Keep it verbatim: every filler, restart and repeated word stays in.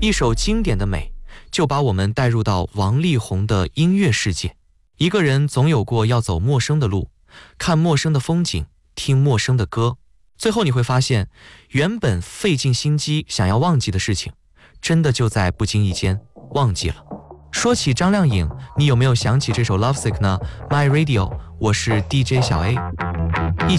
一首经典的美，就把我们带入到王力宏的音乐世界。一个人总有过要走陌生的路，看陌生的风景，听陌生的歌，最后你会发现，原本费尽心机想要忘记的事情，真的就在不经意间忘记了。说起张靓颖，你有没有想起这首 Lovesick 呢？ My Radio， 我是 D J 小 A。